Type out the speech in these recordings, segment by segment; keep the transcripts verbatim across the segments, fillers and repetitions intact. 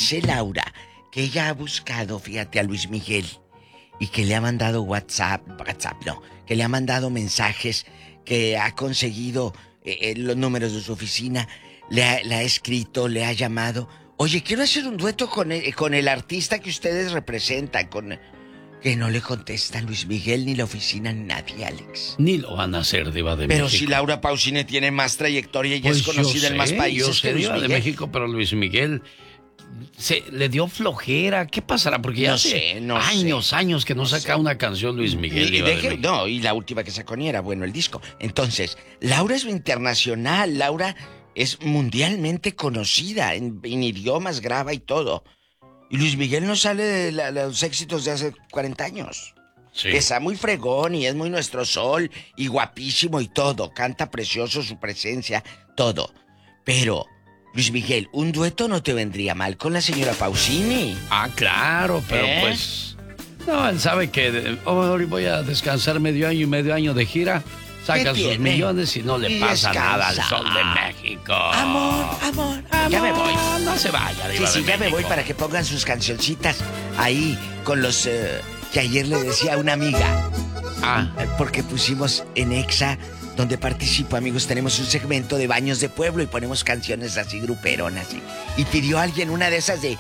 Dice Laura que ella ha buscado, fíjate, a Luis Miguel y que le ha mandado WhatsApp, WhatsApp no, que le ha mandado mensajes, que ha conseguido eh, eh, los números de su oficina, le ha, le ha escrito, le ha llamado. Oye, quiero hacer un dueto con el, con el artista que ustedes representan, con... Que no le contesta Luis Miguel, ni la oficina, ni nadie, Alex. Ni lo van a hacer, Diva de pero México. Pero si Laura Pausini tiene más trayectoria y pues es conocida sé, en más países yo sé, que Luis Diva Miguel. de México, pero Luis Miguel se le dio flojera. ¿Qué pasará? Porque ya no hace sé, no años, sé. años que no saca sé. una canción Luis Miguel. Y, Diva deje, de no, y la última que sacó ni era bueno el disco. Entonces, Laura es internacional, Laura es mundialmente conocida, en, en idiomas, graba y todo. Y Luis Miguel no sale de la, los éxitos de hace cuarenta años. Sí. Está muy fregón y es muy nuestro sol y guapísimo y todo. Canta precioso su presencia, todo. Pero, Luis Miguel, un dueto no te vendría mal con la señora Pausini. Ah, claro, pero ¿Eh? pues... No, él sabe que hoy oh, voy a descansar medio año y medio año de gira. Saca sus millones y no le y pasa descansa. Nada al Sol de México. Amor, amor, amor. Ya me voy. No se vaya, Diva Sí, sí, de ya México. me voy para que pongan sus cancioncitas ahí con los... Uh, que ayer le decía a una amiga. Ah. Porque pusimos en Exa, donde participo, amigos, tenemos un segmento de baños de pueblo y ponemos canciones así gruperonas. Y, y pidió a alguien una de esas de...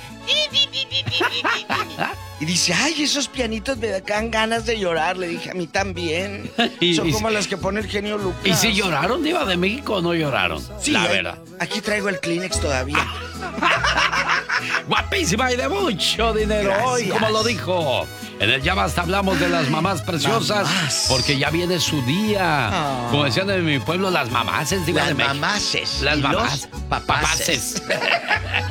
Y dice, ay, esos pianitos me dan ganas de llorar. Le dije, a mí también. y, Son y, como las que pone el genio Lucas. ¿Y si lloraron, Diva de México, o no lloraron? Sí, la hay, verdad. Aquí traigo el Kleenex todavía. Guapísima y de mucho dinero. Gracias. Hoy, como lo dijo. En el Ya Basta hablamos de las mamás preciosas. Mamás. Porque ya viene su día. Oh. Como decían en mi pueblo, las mamaces, Diva las de México. Mamaces. Las mamás. Papaces. papaces.